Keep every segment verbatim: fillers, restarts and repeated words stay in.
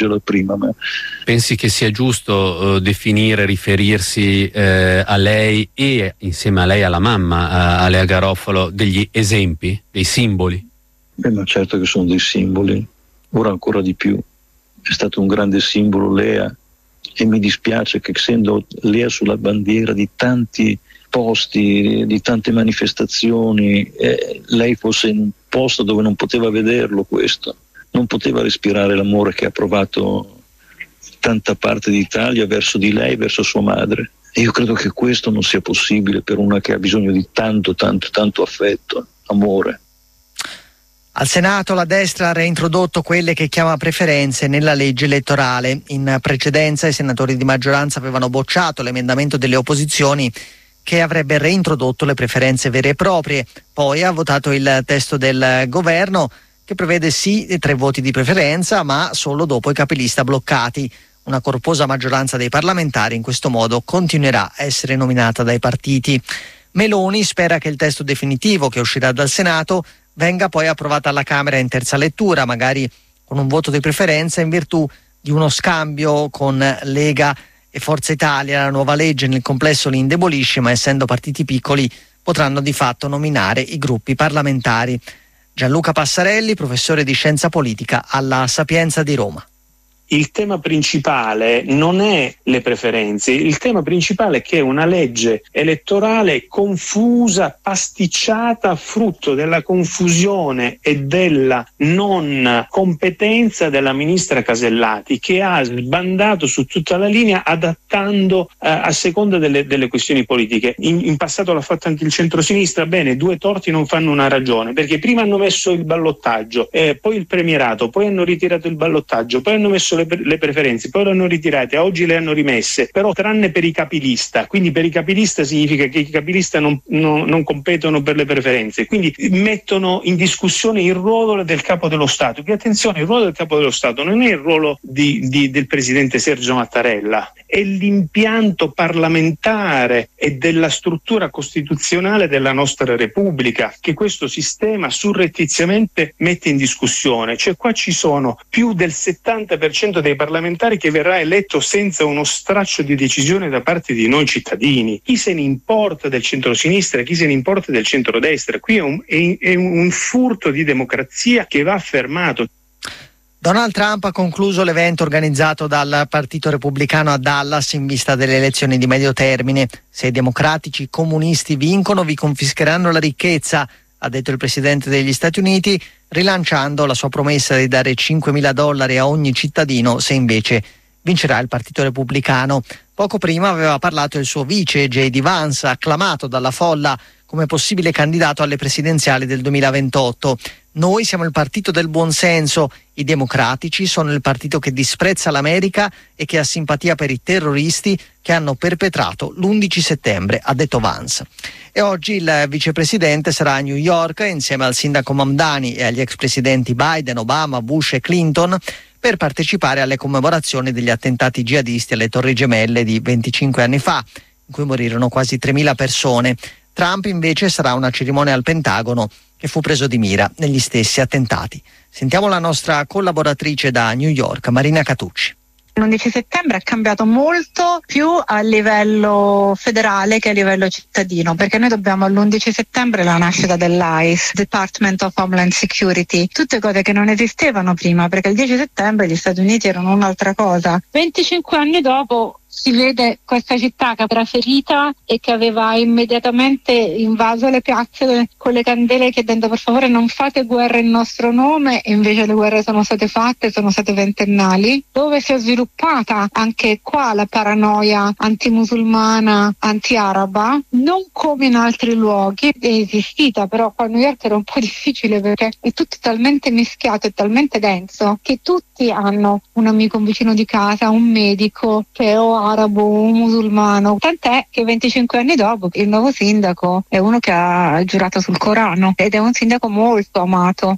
prima. Ma... Pensi che sia giusto uh, definire, riferirsi uh, a lei e insieme a lei alla mamma, uh, a Lea Garofalo, degli esempi, dei simboli? Beh, ma certo che sono dei simboli, ora ancora di più. È stato un grande simbolo Lea e mi dispiace che, essendo Lea sulla bandiera di tanti posti, di tante manifestazioni, eh, lei fosse in un posto dove non poteva vederlo questo, non poteva respirare l'amore che ha provato tanta parte d'Italia verso di lei, verso sua madre. E io credo che questo non sia possibile per una che ha bisogno di tanto, tanto, tanto affetto, amore. Al Senato la destra ha reintrodotto quelle che chiama preferenze nella legge elettorale. In precedenza i senatori di maggioranza avevano bocciato l'emendamento delle opposizioni che avrebbe reintrodotto le preferenze vere e proprie. Poi ha votato il testo del governo che prevede sì tre voti di preferenza, ma solo dopo i capilista bloccati. Una corposa maggioranza dei parlamentari in questo modo continuerà a essere nominata dai partiti. Meloni spera che il testo definitivo che uscirà dal Senato venga poi approvata alla Camera in terza lettura, magari con un voto di preferenza in virtù di uno scambio con Lega e Forza Italia. La nuova legge nel complesso li indebolisce, ma essendo partiti piccoli potranno di fatto nominare i gruppi parlamentari. Gianluca Passarelli, professore di scienza politica alla Sapienza di Roma. Il tema principale non è le preferenze, il tema principale è che è una legge elettorale confusa, pasticciata, frutto della confusione e della non competenza della ministra Casellati, che ha sbandato su tutta la linea adattando eh, a seconda delle, delle questioni politiche. In, in passato l'ha fatto anche il centrosinistra, bene, due torti non fanno una ragione, perché prima hanno messo il ballottaggio, eh, poi il premierato, poi hanno ritirato il ballottaggio, poi hanno messo le le preferenze, poi le hanno ritirate, oggi le hanno rimesse, però tranne per i capilista, quindi per i capilista significa che i capilista non, non, non competono per le preferenze, quindi mettono in discussione il ruolo del capo dello Stato, che attenzione, il ruolo del capo dello Stato non è il ruolo di, di, del presidente Sergio Mattarella, è l'impianto parlamentare e della struttura costituzionale della nostra Repubblica che questo sistema surrettiziamente mette in discussione. Cioè qua ci sono più del settanta per cento dei parlamentari che verrà eletto senza uno straccio di decisione da parte di noi cittadini. Chi se ne importa del centrosinistra, chi se ne importa del centrodestra? Qui è un, è, è un furto di democrazia che va fermato. Donald Trump ha concluso l'evento organizzato dal Partito Repubblicano a Dallas in vista delle elezioni di medio termine. Se i democratici comunisti vincono, vi confischeranno la ricchezza, ha detto il presidente degli Stati Uniti, rilanciando la sua promessa di dare cinquemila dollari a ogni cittadino se invece vincerà il Partito Repubblicano. Poco prima aveva parlato il suo vice J D Vance, acclamato dalla folla come possibile candidato alle presidenziali del duemilaventotto. Noi siamo il partito del buonsenso, i democratici sono il partito che disprezza l'America e che ha simpatia per i terroristi che hanno perpetrato l'undici settembre, ha detto Vance. E oggi il vicepresidente sarà a New York insieme al sindaco Mamdani e agli ex presidenti Biden, Obama, Bush e Clinton per partecipare alle commemorazioni degli attentati jihadisti alle Torri Gemelle di venticinque anni fa, in cui morirono quasi tremila persone. Trump invece sarà a una cerimonia al Pentagono che fu preso di mira negli stessi attentati. Sentiamo la nostra collaboratrice da New York, Marina Catucci. L'undici settembre è cambiato molto più a livello federale che a livello cittadino, perché noi dobbiamo all'undici settembre la nascita dell'I C E, Department of Homeland Security, tutte cose che non esistevano prima, perché il dieci settembre gli Stati Uniti erano un'altra cosa. venticinque anni dopo si vede questa città che era ferita e che aveva immediatamente invaso le piazze con le candele chiedendo per favore non fate guerra in nostro nome, e invece le guerre sono state fatte, sono state ventennali, dove si è sviluppata anche qua la paranoia antimusulmana, anti-araba, non come in altri luoghi, è esistita, però qua a New York era un po' difficile perché è tutto talmente mischiato e talmente denso che tutti hanno un amico, un vicino di casa, un medico che o arabo o musulmano, tant'è che venticinque anni dopo il nuovo sindaco è uno che ha giurato sul Corano ed è un sindaco molto amato.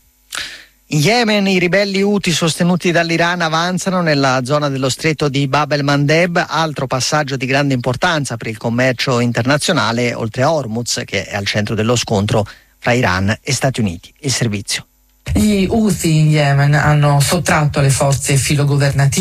In Yemen i ribelli Houthi sostenuti dall'Iran avanzano nella zona dello stretto di Bab el-Mandeb, altro passaggio di grande importanza per il commercio internazionale, oltre a Hormuz che è al centro dello scontro fra Iran e Stati Uniti. Il servizio. Gli Houthi in Yemen hanno sottratto alle forze filogovernative